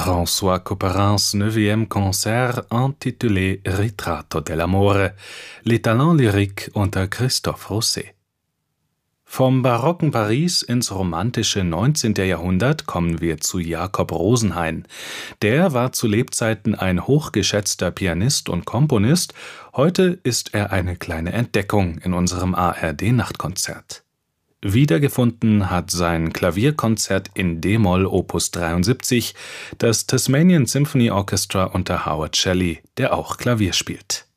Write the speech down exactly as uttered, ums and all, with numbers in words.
François Couperins neuvième Concert intitulé Ritratto dell'amore, les talents lyriques unter Christophe Rousset. Vom barocken Paris ins romantische neunzehnte. Jahrhundert kommen wir zu Jakob Rosenhain. Der war zu Lebzeiten ein hochgeschätzter Pianist und Komponist. Heute ist er eine kleine Entdeckung in unserem A R D-Nachtkonzert. Wiedergefunden hat sein Klavierkonzert in d-Moll Opus dreiundsiebzig das Tasmanian Symphony Orchestra unter Howard Shelley, der auch Klavier spielt.